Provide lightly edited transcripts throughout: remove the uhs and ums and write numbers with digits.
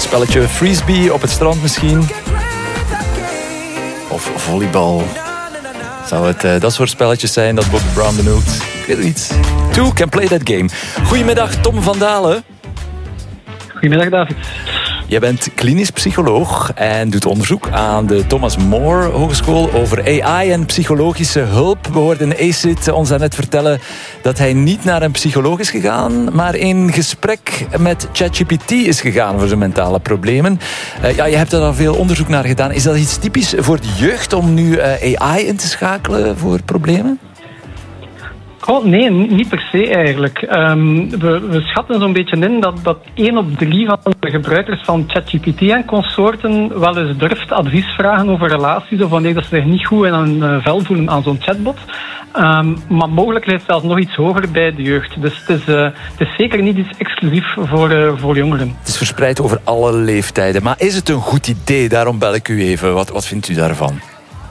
Spelletje frisbee op het strand misschien. Of volleybal. Zou het dat soort spelletjes zijn dat Bobby Brown benoemt? Ik weet het niet. Two can play that game. Goedemiddag, Tom van Dalen. Goedemiddag, David. Jij bent klinisch psycholoog en doet onderzoek aan de Thomas More Hogeschool over AI en psychologische hulp. We hoorden Acid ons daarnet vertellen dat hij niet naar een psycholoog is gegaan, maar in gesprek met ChatGPT is gegaan voor zijn mentale problemen. Je hebt er al veel onderzoek naar gedaan. Is dat iets typisch voor de jeugd om nu AI in te schakelen voor problemen? Oh, nee, niet per se eigenlijk. We schatten zo'n beetje in dat 1 op 3 van de gebruikers van ChatGPT en consorten wel eens durft advies vragen over relaties of wanneer dat ze zich niet goed in een vel voelen aan zo'n chatbot. Maar mogelijk ligt het zelfs nog iets hoger bij de jeugd. Dus het is zeker niet iets exclusief voor jongeren. Het is verspreid over alle leeftijden. Maar is het een goed idee? Daarom bel ik u even. Wat vindt u daarvan?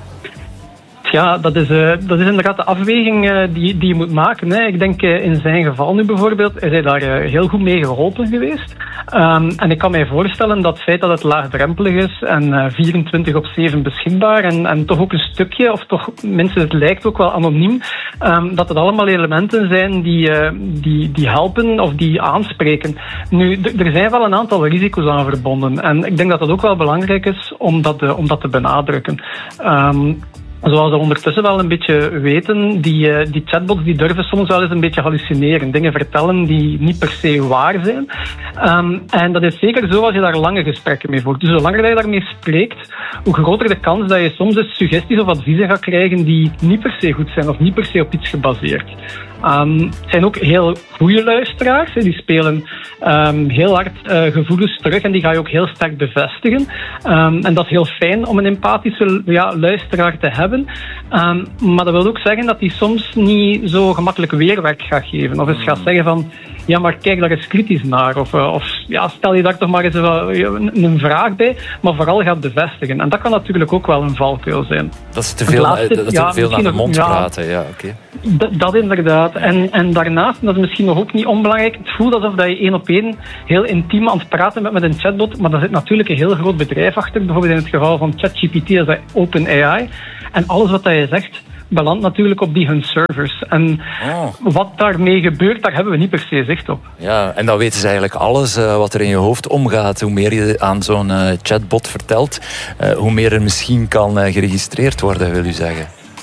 Ja, dat is inderdaad de afweging die je moet maken. Hè. Ik denk in zijn geval nu bijvoorbeeld, is hij daar heel goed mee geholpen geweest. En ik kan mij voorstellen dat het feit dat het laagdrempelig is en 24/7 beschikbaar en toch ook een stukje, of toch minstens het lijkt ook wel anoniem, dat het allemaal elementen zijn die helpen of die aanspreken. Nu, er zijn wel een aantal risico's aan verbonden. En ik denk dat het ook wel belangrijk is om dat te benadrukken. Zoals we ondertussen wel een beetje weten, die chatbots die durven soms wel eens een beetje hallucineren. Dingen vertellen die niet per se waar zijn. En dat is zeker zo als je daar lange gesprekken mee voert. Dus hoe langer je daarmee spreekt, hoe groter de kans dat je soms eens suggesties of adviezen gaat krijgen die niet per se goed zijn of niet per se op iets gebaseerd. Het zijn ook heel goede luisteraars. Die spelen heel hard gevoelens terug en die ga je ook heel sterk bevestigen. En dat is heel fijn om een empathische luisteraar te hebben. Maar dat wil ook zeggen dat die soms niet zo gemakkelijk weerwerk gaat geven. Of eens gaat zeggen van, ja, maar kijk daar eens kritisch naar. Of stel je daar toch maar eens een vraag bij, maar vooral gaat bevestigen. En dat kan natuurlijk ook wel een valkuil zijn. Dat is te veel naar de mond praten. Ja, okay. Dat inderdaad. En daarnaast, dat is misschien nog ook niet onbelangrijk, het voelt alsof dat je 1 op 1 heel intiem aan het praten bent met een chatbot, maar daar zit natuurlijk een heel groot bedrijf achter. Bijvoorbeeld in het geval van ChatGPT is dat OpenAI. En alles wat je zegt, belandt natuurlijk op hun servers. En wat daarmee gebeurt, daar hebben we niet per se zicht op. Ja, en dan weten ze eigenlijk alles wat er in je hoofd omgaat. Hoe meer je aan zo'n chatbot vertelt, hoe meer er misschien kan geregistreerd worden, wil u zeggen.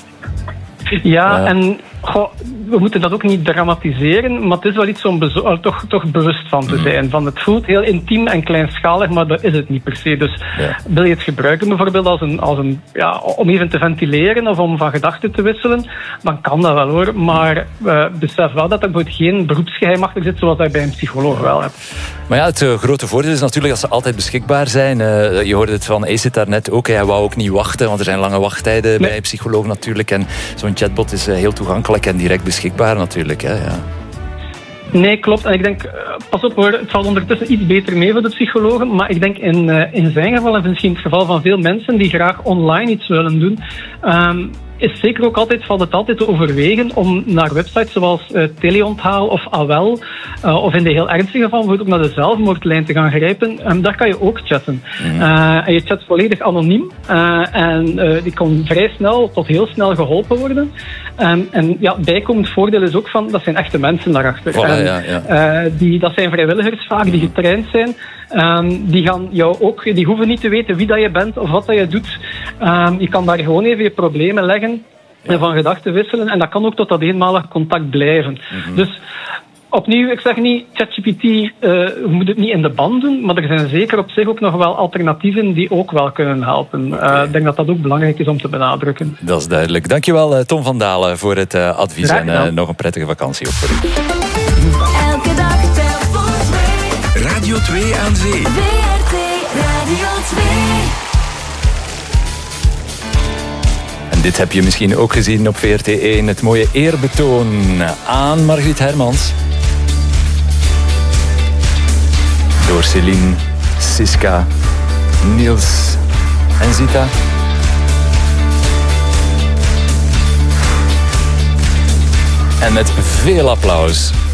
Ja, en we moeten dat ook niet dramatiseren, maar het is wel iets om toch bewust van te zijn. Van het voelt heel intiem en kleinschalig, maar dat is het niet per se. Dus wil je het gebruiken bijvoorbeeld om even te ventileren of om van gedachten te wisselen, dan kan dat wel hoor. Maar besef wel dat er geen beroepsgeheim achter zit, zoals dat bij een psycholoog wel hebt. Maar ja, het grote voordeel is natuurlijk dat ze altijd beschikbaar zijn. Je hoorde het van Acid daarnet ook. Hij wou ook niet wachten, want er zijn lange wachttijden bij een psycholoog natuurlijk. En zo'n chatbot is heel toegankelijk en direct beschikbaar natuurlijk. Hè, ja. Nee, klopt. En ik denk, pas op hoor, het valt ondertussen iets beter mee voor de psychologen, maar ik denk in zijn geval, en misschien in het geval van veel mensen die graag online iets willen doen, is zeker ook valt het altijd te overwegen om naar websites zoals Teleonthaal of AWEL, of in de heel ernstige geval bijvoorbeeld ook naar de zelfmoordlijn te gaan grijpen. Daar kan je ook chatten. En je chat volledig anoniem. En die kan vrij snel tot heel snel geholpen worden. En bijkomend voordeel is ook van, dat zijn echte mensen daarachter. Voilà, dat zijn vrijwilligers vaak, die getraind zijn. Die gaan jou ook, die hoeven niet te weten wie dat je bent of wat dat je doet. Je kan daar gewoon even je problemen leggen en van gedachten wisselen. En dat kan ook tot dat eenmalig contact blijven. Dus opnieuw, ik zeg niet, ChatGPT moet het niet in de band doen, maar er zijn zeker op zich ook nog wel alternatieven die ook wel kunnen helpen. Ik denk dat dat ook belangrijk is om te benadrukken. Dat is duidelijk. Dankjewel Tom van Dalen voor het advies en nog een prettige vakantie ook voor u. Elke dag telk voor 2. Radio 2 aan zee. WRT Radio 2. En dit heb je misschien ook gezien op VRT1. Het mooie eerbetoon aan Margriet Hermans. Door Céline, Siska, Niels en Zita. En met veel applaus